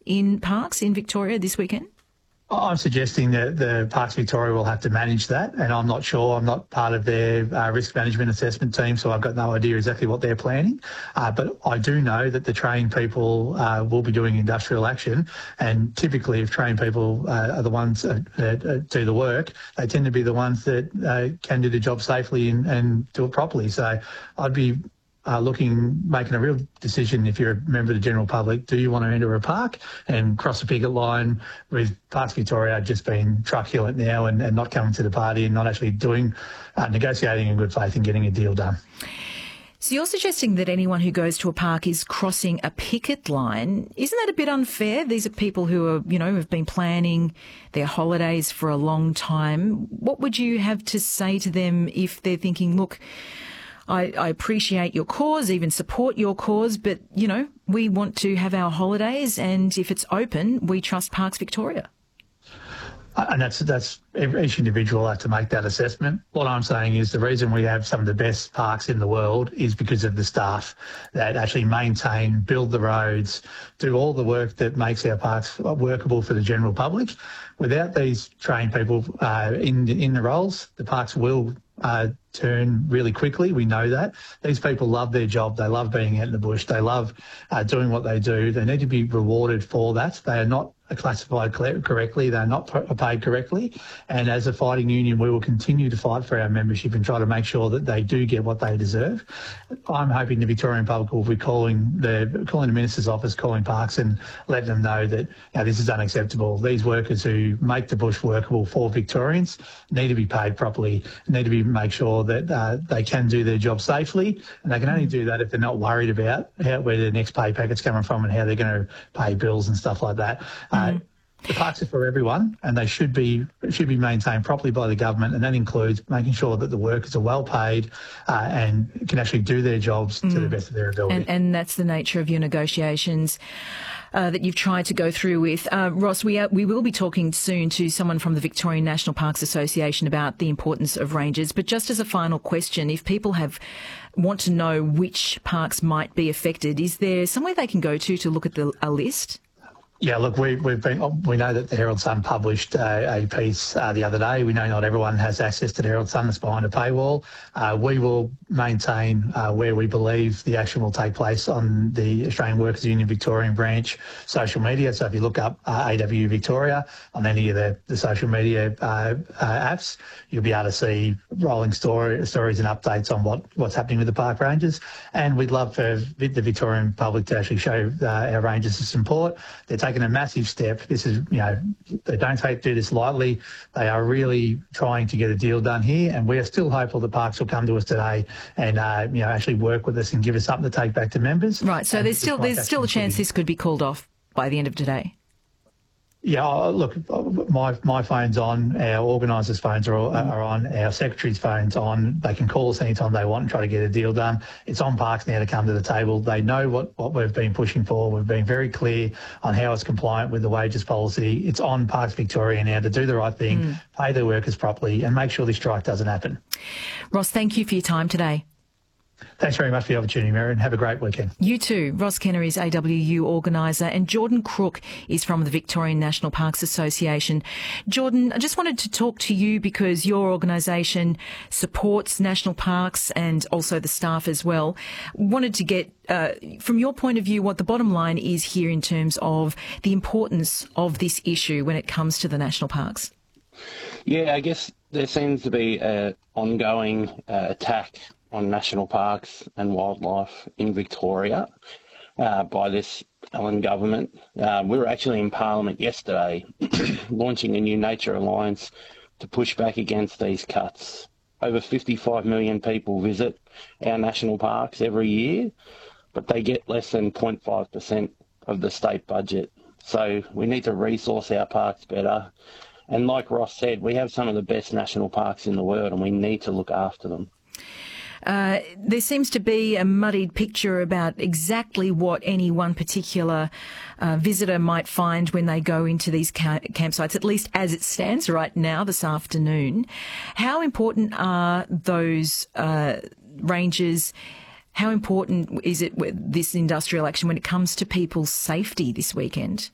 in parks in Victoria this weekend? I'm suggesting that the Parks Victoria will have to manage that, and I'm not sure. I'm not part of their risk management assessment team, so I've got no idea exactly what they're planning. But I do know that the trained people will be doing industrial action, and typically if trained people are the ones that do the work, they tend to be the ones that can do the job safely and do it properly. So I'd be making a real decision if you're a member of the general public. Do you want to enter a park and cross a picket line with Parks Victoria just being truculent now and not coming to the party and not actually doing negotiating in good faith and getting a deal done? So you're suggesting that anyone who goes to a park is crossing a picket line. Isn't that a bit unfair? These are people who are, have been planning their holidays for a long time. What would you have to say to them if they're thinking, look, I appreciate your cause, even support your cause, but, we want to have our holidays, and if it's open, we trust Parks Victoria. And that's each individual will have to make that assessment. What I'm saying is the reason we have some of the best parks in the world is because of the staff that actually maintain, build the roads, do all the work that makes our parks workable for the general public. Without these trained people in the roles, the parks will turn really quickly. We know that. These people love their job. They love being out in the bush. They love doing what they do. They need to be rewarded for that. They are not classified correctly. They're not paid correctly. And as a fighting union, we will continue to fight for our membership and try to make sure that they do get what they deserve. I'm hoping the Victorian public will be calling the Minister's office, calling parks and letting them know that this is unacceptable. These workers who make the bush workable for Victorians need to be paid properly, need to make sure that they can do their job safely, and they can only do that if they're not worried about where their next pay packet's coming from and how they're going to pay bills and stuff like that. The parks are for everyone, and they should be maintained properly by the government, and that includes making sure that the workers are well paid and can actually do their jobs to the best of their ability. And that's the nature of your negotiations that you've tried to go through with. Ross, we will be talking soon to someone from the Victorian National Parks Association about the importance of rangers. But just as a final question, if people want to know which parks might be affected, is there somewhere they can go to look at a list? Yeah, look, we know that the Herald Sun published a piece the other day. We know not everyone has access to the Herald Sun. It's behind a paywall. We will maintain where we believe the action will take place on the Australian Workers Union Victorian branch social media. So if you look up AW Victoria on any of the social media apps, you'll be able to see rolling stories and updates on what's happening with the park rangers. And we'd love for the Victorian public to actually show our rangers some support. They're taking a massive step. This is, they don't do this lightly. They are really trying to get a deal done here, and we are still hopeful the parks will come to us today and actually work with us and give us something to take back to members. Right. So there's still a chance this could be called off by the end of today. Yeah, look, my phone's on, our organisers' phones are on, our secretary's phone's on. They can call us anytime they want and try to get a deal done. It's on Parks now to come to the table. They know what we've been pushing for. We've been very clear on how it's compliant with the wages policy. It's on Parks Victoria now to do the right thing, pay their workers properly and make sure this strike doesn't happen. Ross, thank you for your time today. Thanks very much for the opportunity, Marion. Have a great weekend. You too. Ross Kenner is AWU organiser and Jordan Crook is from the Victorian National Parks Association. Jordan, I just wanted to talk to you because your organisation supports national parks and also the staff as well. Wanted to get, from your point of view, what the bottom line is here in terms of the importance of this issue when it comes to the national parks. Yeah, I guess there seems to be an ongoing attack on national parks and wildlife in Victoria by this Allen government. We were actually in Parliament yesterday launching a new nature alliance to push back against these cuts. Over 55 million people visit our national parks every year, but they get less than 0.5% of the state budget. So we need to resource our parks better. And like Ross said, we have some of the best national parks in the world and we need to look after them. There seems to be a muddied picture about exactly what any one particular visitor might find when they go into these campsites, at least as it stands right now this afternoon. How important are those rangers? How important is it with this industrial action when it comes to people's safety this weekend?